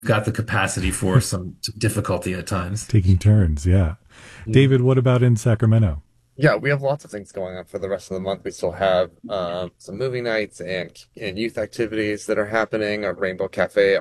got the capacity for some difficulty at times. Taking turns, yeah. David, what about in Sacramento? Yeah, we have lots of things going on for the rest of the month. We still have some movie nights and youth activities that are happening. Our Rainbow Cafe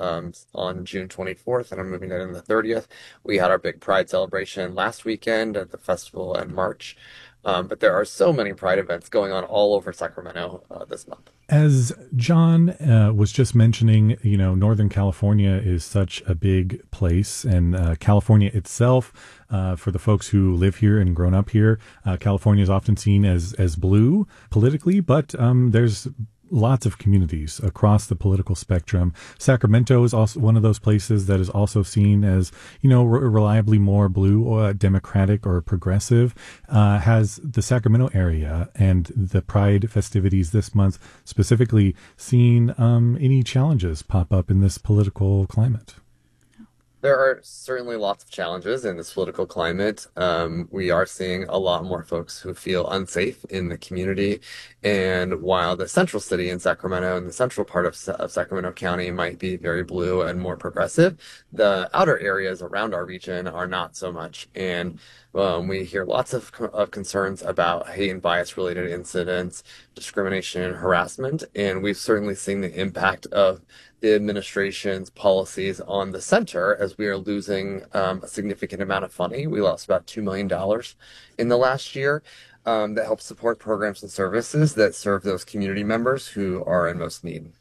on June 24th and our movie night on the 30th. We had our big Pride celebration last weekend at the festival in March. But there are so many Pride events going on all over Sacramento this month. As John was just mentioning, Northern California is such a big place, and California itself, for the folks who live here and grown up here, California is often seen as blue politically, but there's lots of communities across the political spectrum. Sacramento is also one of those places that is also seen as, reliably more blue or democratic or progressive. Has the Sacramento area and the Pride festivities this month specifically seen any challenges pop up in this political climate? There are certainly lots of challenges in this political climate. We are seeing a lot more folks who feel unsafe in the community. And while the central city in Sacramento and the central part of Sacramento County might be very blue and more progressive, the outer areas around our region are not so much. And we hear lots of concerns about hate and bias related incidents, discrimination and harassment. And we've certainly seen the impact of the administration's policies on the center as we are losing a significant amount of funding. We lost about $2 million in the last year that helps support programs and services that serve those community members who are in most need.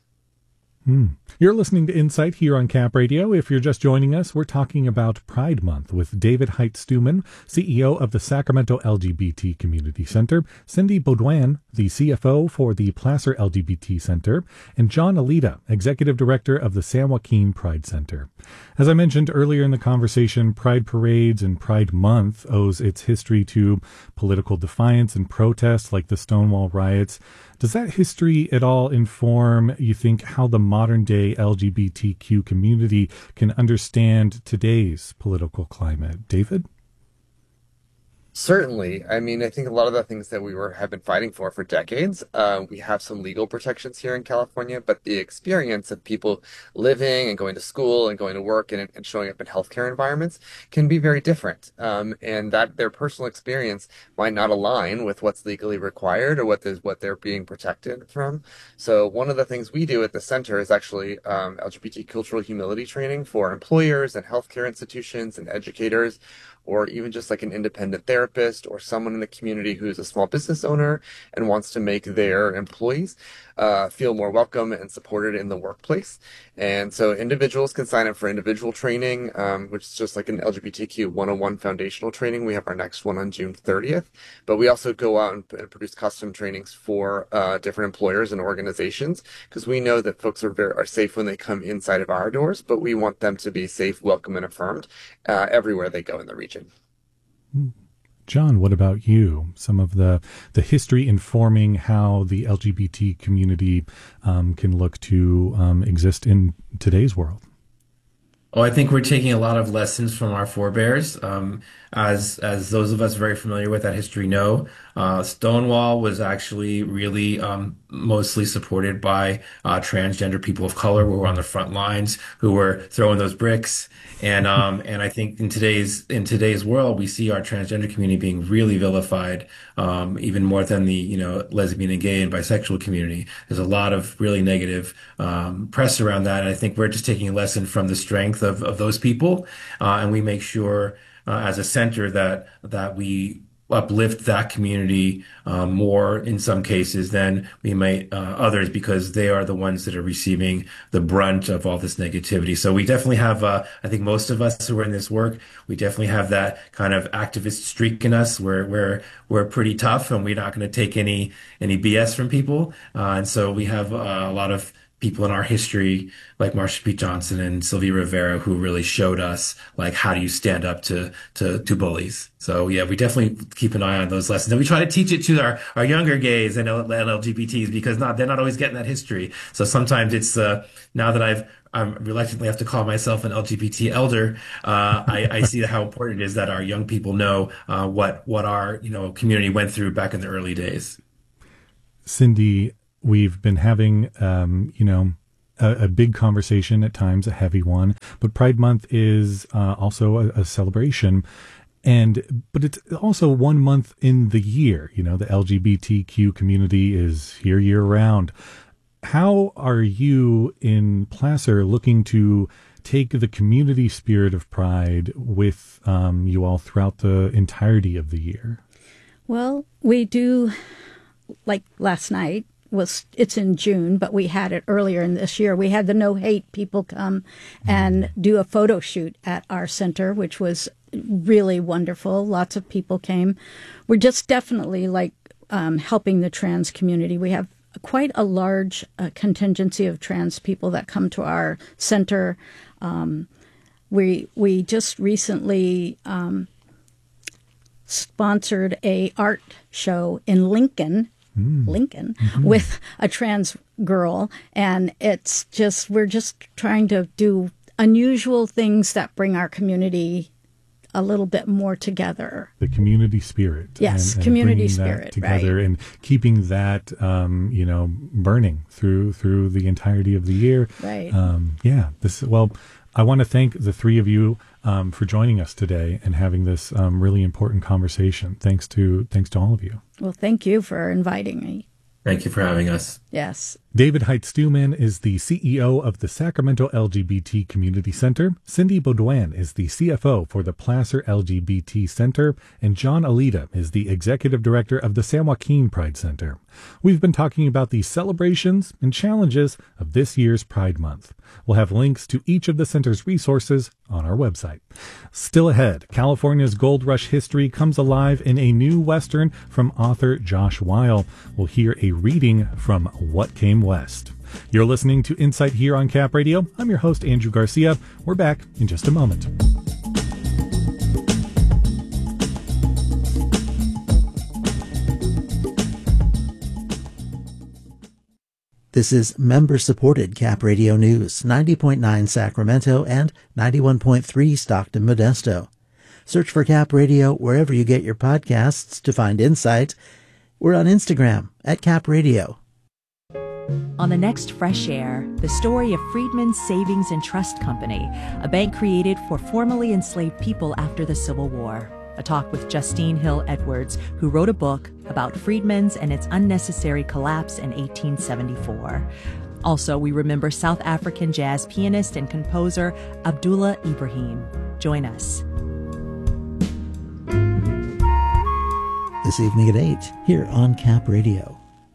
You're listening to Insight here on Cap Radio. If you're just joining us, we're talking about Pride Month with David Height-Stuman, CEO of the Sacramento LGBT Community Center, Cindy Baudouin, the CFO for the Placer LGBT Center, and John Alita, Executive Director of the San Joaquin Pride Center. As I mentioned earlier in the conversation, Pride parades and Pride Month owes its history to political defiance and protests like the Stonewall riots. Does that history at all inform, you think, how the modern day LGBTQ community can understand today's political climate? David? Certainly. I mean, I think a lot of the things that have been fighting for decades, we have some legal protections here in California, but the experience of people living and going to school and going to work and showing up in healthcare environments can be very different. And that their personal experience might not align with what's legally required or what they're being protected from. So one of the things we do at the center is actually LGBT cultural humility training for employers and healthcare institutions and educators, or even just like an independent therapist or someone in the community who's a small business owner and wants to make their employees feel more welcome and supported in the workplace. And so individuals can sign up for individual training, which is just like an LGBTQ 101 foundational training. We have our next one on June 30th, but we also go out and produce custom trainings for different employers and organizations, because we know that folks are safe when they come inside of our doors, but we want them to be safe, welcome, and affirmed everywhere they go in the region. John, what about you? Some of the history informing how the LGBT community can look to exist in today's world. Oh, I think we're taking a lot of lessons from our forebears. As those of us very familiar with that history know, Stonewall was actually really mostly supported by transgender people of color who were on the front lines, who were throwing those bricks. And I think in today's world, we see our transgender community being really vilified, even more than the lesbian and gay and bisexual community. There's a lot of really negative press around that, and I think we're just taking a lesson from the strength of those people, and we make sure as a center that we uplift that community more in some cases than we might others, because they are the ones that are receiving the brunt of all this negativity. So we definitely have, I think most of us who are in this work, we definitely have that kind of activist streak in us where we're pretty tough and we're not going to take any BS from people. And so we have a lot of people in our history like Marsha P. Johnson and Sylvia Rivera who really showed us like how do you stand up to bullies. So yeah, we definitely keep an eye on those lessons, and we try to teach it to our younger gays and LGBTs, because they're not always getting that history. So sometimes it's now that I'm reluctantly have to call myself an LGBT elder. I see how important it is that our young people know what our community went through back in the early days. Cindy, we've been having, a big conversation at times, a heavy one. But Pride Month is also a celebration. But it's also 1 month in the year. You know, the LGBTQ community is here year round. How are you in Placer looking to take the community spirit of Pride with you all throughout the entirety of the year? Well, we do, like last night, it's in June, but we had it earlier in this year. We had the No Hate people come and do a photo shoot at our center, which was really wonderful. Lots of people came. We're just definitely helping the trans community. We have quite a large contingency of trans people that come to our center. We just recently sponsored a art show in Lincoln, with a trans girl, and it's just we're just trying to do unusual things that bring our community a little bit more together. The community spirit. Yes, and community bringing spirit, that together, right. And keeping that, burning through the entirety of the year. Right. I want to thank the three of you for joining us today and having this really important conversation. Thanks to all of you. Well, thank you for inviting me. Thank you for having us. Yes. David Height-Stuman is the CEO of the Sacramento LGBT Community Center. Cindy Baudouin is the CFO for the Placer LGBT Center. And John Alita is the Executive Director of the San Joaquin Pride Center. We've been talking about the celebrations and challenges of this year's Pride Month. We'll have links to each of the center's resources on our website. Still ahead, California's Gold Rush history comes alive in a new Western from author Josh Weil. We'll hear a reading from What Came West. You're listening to Insight here on Cap Radio. I'm your host, Andrew Garcia. We're back in just a moment. This is member-supported Cap Radio News, 90.9 Sacramento and 91.3 Stockton Modesto. Search for Cap Radio wherever you get your podcasts to find Insight. We're on Instagram at Cap Radio. On the next Fresh Air, the story of Freedmen's Savings and Trust Company, a bank created for formerly enslaved people after the Civil War. A talk with Justine Hill Edwards, who wrote a book about Freedmen's and its unnecessary collapse in 1874. Also, we remember South African jazz pianist and composer Abdullah Ibrahim. Join us. This evening at 8, here on Cap Radio.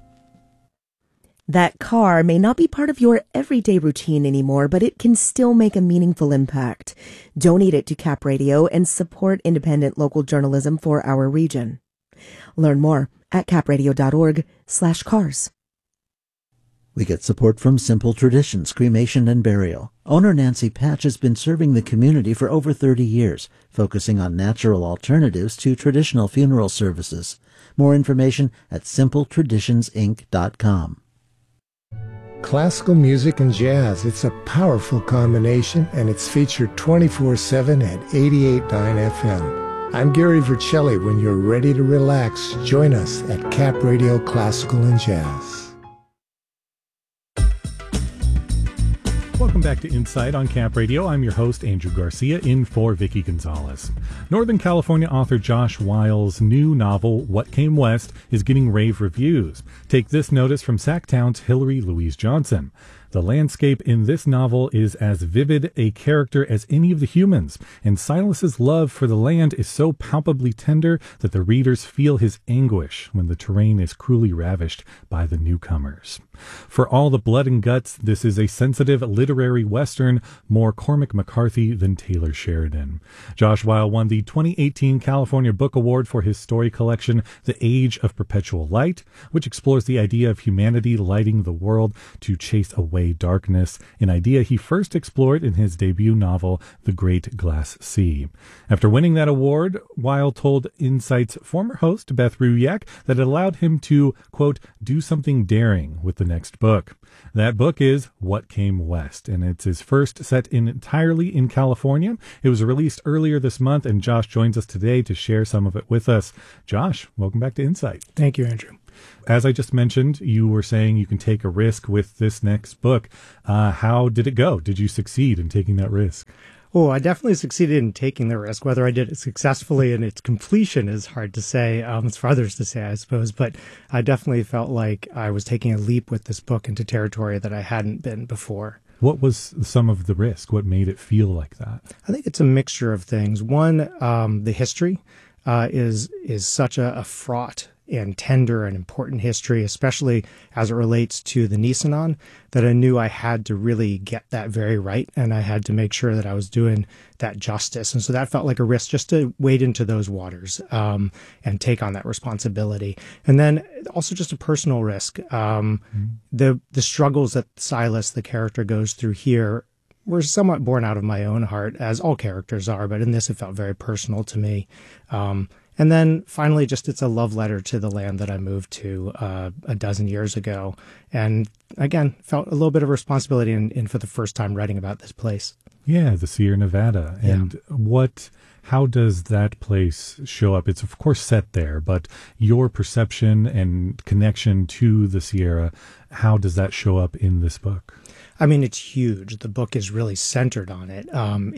That car may not be part of your everyday routine anymore, but it can still make a meaningful impact. Donate it to Cap Radio and support independent local journalism for our region. Learn more at capradio.org/cars. We get support from Simple Traditions, Cremation and Burial. Owner Nancy Patch has been serving the community for over 30 years, focusing on natural alternatives to traditional funeral services. More information at simpletraditionsinc.com. Classical music and jazz, it's a powerful combination, and it's featured 24/7 at 88.9 FM. I'm Gary Vercelli. When you're ready to relax, join us at Cap Radio Classical and Jazz. Welcome back to Insight on Cap Radio. I'm your host, Andrew Garcia, in for Vicky Gonzalez. Northern California author Josh Weil's new novel, What Came West, is getting rave reviews. Take this notice from Sacktown's Hillary Louise Johnson. The landscape in this novel is as vivid a character as any of the humans, and Silas's love for the land is so palpably tender that the readers feel his anguish when the terrain is cruelly ravished by the newcomers. For all the blood and guts, this is a sensitive literary western, more Cormac McCarthy than Taylor Sheridan. Josh Weil won the 2018 California Book Award for his story collection, The Age of Perpetual Light, which explores the idea of humanity lighting the world to chase away darkness, an idea he first explored in his debut novel, The Great Glass Sea. After winning that award, Weil told Insight's former host, Beth Ruyak, that it allowed him to, quote, do something daring with the next book. That book is What Came West, and it's his first set entirely in California. It was released earlier this month, and Josh joins us today to share some of it with us. Josh, welcome back to Insight. Thank you, Andrew. As I just mentioned, you were saying you can take a risk with this next book. How did it go? Did you succeed in taking that risk? Oh, I definitely succeeded in taking the risk. Whether I did it successfully in its completion is hard to say. It's for others to say, I suppose. But I definitely felt like I was taking a leap with this book into territory that I hadn't been before. What was some of the risk? What made it feel like that? I think it's a mixture of things. One, the history is such a fraught and tender and important history, especially as it relates to the Nisenan, that I knew I had to really get that very right, and I had to make sure that I was doing that justice. And so that felt like a risk, just to wade into those waters and take on that responsibility. And then also just a personal risk. The struggles that Silas, the character, goes through here were somewhat born out of my own heart, as all characters are, but in this it felt very personal to me. And then finally, just it's a love letter to the land that I moved to a dozen years ago. And again, felt a little bit of responsibility in for the first time writing about this place. Yeah, the Sierra Nevada. And how does that place show up? It's of course set there, but your perception and connection to the Sierra, how does that show up in this book? I mean, it's huge. The book is really centered on it.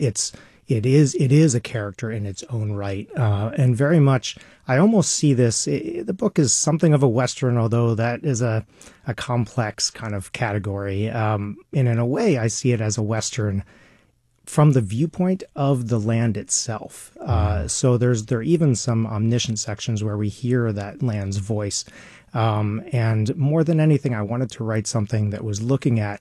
It is a character in its own right, and very much I almost see this. The book is something of a Western, although that is a complex kind of category. And in a way, I see it as a Western from the viewpoint of the land itself. So there are even some omniscient sections where we hear that land's voice. And more than anything, I wanted to write something that was looking at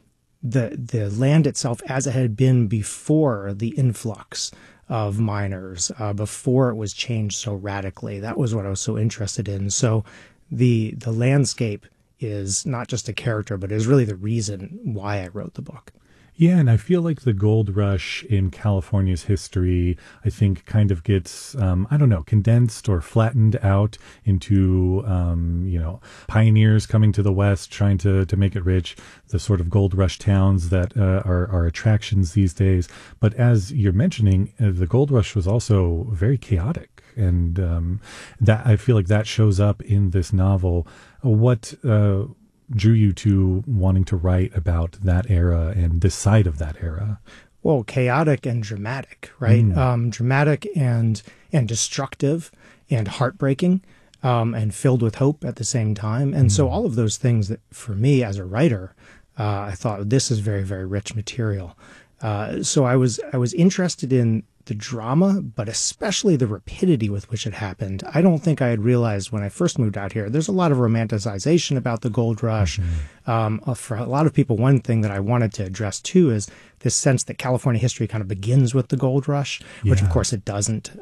the land itself as it had been before the influx of miners, before it was changed so radically. That was what I was so interested in. So the landscape is not just a character, but is really the reason why I wrote the book. Yeah, and I feel like the gold rush in California's history, I think, kind of gets, condensed or flattened out into, pioneers coming to the West, trying to make it rich, the sort of gold rush towns that are attractions these days. But as you're mentioning, the gold rush was also very chaotic. And that I feel like that shows up in this novel. What drew you to wanting to write about that era and this side of that era? Well, chaotic and dramatic, right? Dramatic and destructive and heartbreaking, and filled with hope at the same time. And so all of those things that, for me as a writer, I thought this is very, very rich material. So I was interested in the drama, but especially the rapidity with which it happened. I don't think I had realized when I first moved out here. There's a lot of romanticization about the gold rush. For a lot of people, one thing that I wanted to address too is this sense that California history kind of begins with the gold rush, which of course it doesn't.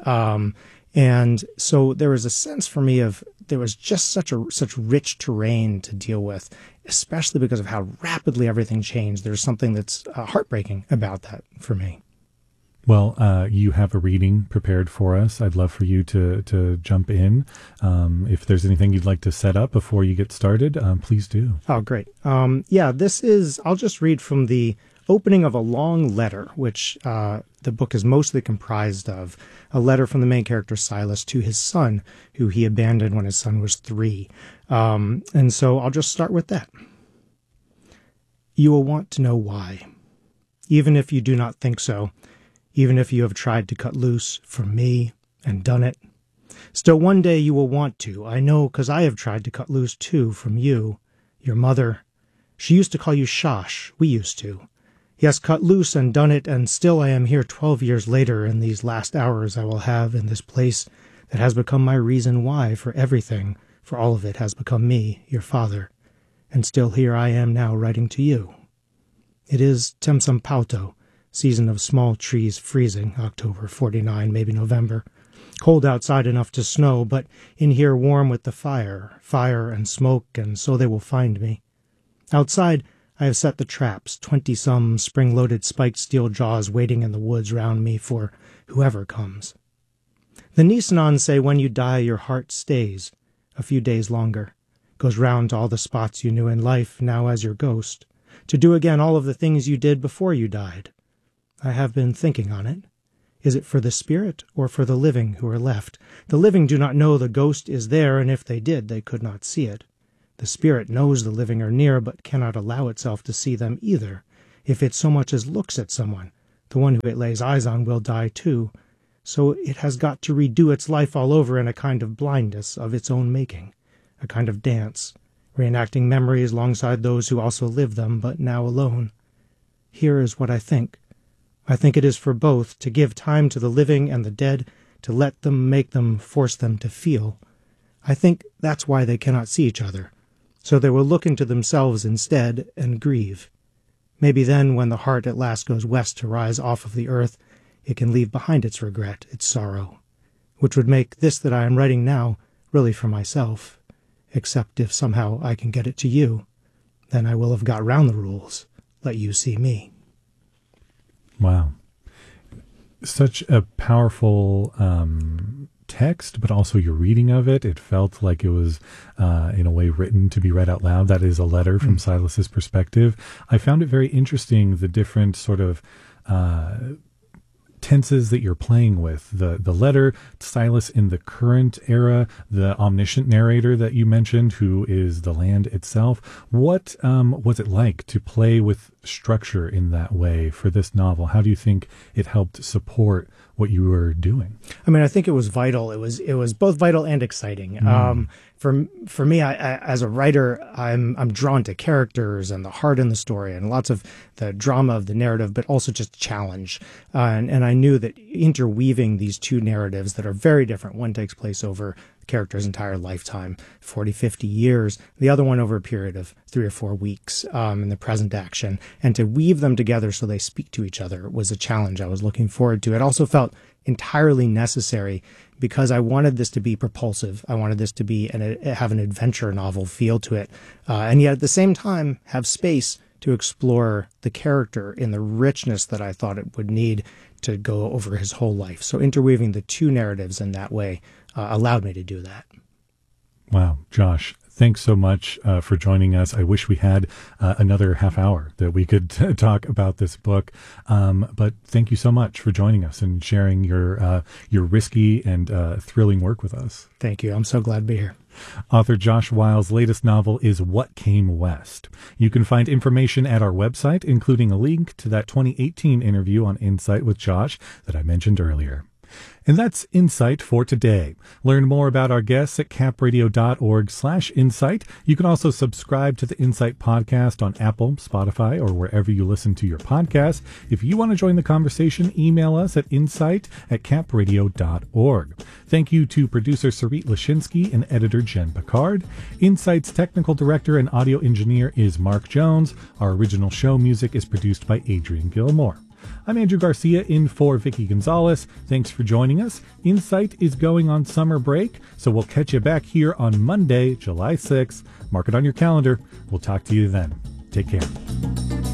And so there was a sense for me of there was just such rich terrain to deal with, especially because of how rapidly everything changed. There's something that's heartbreaking about that for me. Well, you have a reading prepared for us. I'd love for you to jump in. If there's anything you'd like to set up before you get started, please do. Oh, great. I'll just read from the opening of a long letter, which the book is mostly comprised of, a letter from the main character Silas to his son, who he abandoned when his son was 3. And so I'll just start with that. You will want to know why, even if you do not think so. Even if you have tried to cut loose from me and done it. Still one day you will want to. I know, 'cause I have tried to cut loose too from you, your mother. She used to call you Shosh. We used to. Yes, cut loose and done it, and still I am here 12 years later in these last hours I will have in this place that has become my reason why for everything, for all of it has become me, your father. And still here I am now writing to you. It is Temsampauto, season of small trees freezing, October 49, maybe November. Cold outside enough to snow, but in here warm with the fire and smoke, and so they will find me. Outside, I have set the traps, 20-some spring-loaded spiked steel jaws waiting in the woods round me for whoever comes. The Nisenans say when you die your heart stays, a few days longer, goes round to all the spots you knew in life, now as your ghost, to do again all of the things you did before you died. I have been thinking on it. Is it for the spirit or for the living who are left? The living do not know the ghost is there, and if they did, they could not see it. The spirit knows the living are near, but cannot allow itself to see them either. If it so much as looks at someone, the one who it lays eyes on will die too. So it has got to redo its life all over in a kind of blindness of its own making, a kind of dance, reenacting memories alongside those who also live them, but now alone. Here is what I think. I think it is for both to give time to the living and the dead, to let them, make them, force them to feel. I think that's why they cannot see each other, so they will look into themselves instead and grieve. Maybe then, when the heart at last goes west to rise off of the earth, it can leave behind its regret, its sorrow, which would make this that I am writing now really for myself, except if somehow I can get it to you, then I will have got round the rules, let you see me. Wow. Such a powerful text, but also your reading of it. It felt like it was, in a way, written to be read out loud. That is a letter from Silas's perspective. I found it very interesting, the different sort of tenses that you're playing with. The letter, Silas in the current era, the omniscient narrator that you mentioned, who is the land itself. What was it like to play with structure in that way for this novel? How do you think it helped support what you were doing? I mean, I think it was vital. It was both vital and exciting. For me, I as a writer, I'm drawn to characters and the heart in the story and lots of the drama of the narrative, but also just challenge. And I knew that interweaving these two narratives that are very different, one takes place over the character's entire lifetime, 40, 50 years, the other one over a period of 3 or 4 weeks in the present action, and to weave them together so they speak to each other was a challenge I was looking forward to. It also felt entirely necessary because I wanted this to be propulsive. I wanted this to be have an adventure novel feel to it, and yet at the same time have space to explore the character in the richness that I thought it would need to go over his whole life. So interweaving the two narratives in that way allowed me to do that. Wow, Josh, thanks so much for joining us. I wish we had another half hour that we could talk about this book. But thank you so much for joining us and sharing your risky and thrilling work with us. Thank you. I'm so glad to be here. Author Josh Weil's latest novel is What Came West. You can find information at our website, including a link to that 2018 interview on Insight with Josh that I mentioned earlier. And that's Insight for today. Learn more about our guests at capradio.org/insight. You can also subscribe to the Insight podcast on Apple, Spotify, or wherever you listen to your podcasts. If you want to join the conversation, email us at insight@capradio.org. Thank you to producer Sarit Lashinsky and editor Jen Picard. Insight's technical director and audio engineer is Mark Jones. Our original show music is produced by Adrian Gilmore. I'm Andrew Garcia in for Vicky Gonzalez. Thanks for joining us. Insight is going on summer break, so we'll catch you back here on Monday, July 6th. Mark it on your calendar. We'll talk to you then. Take care.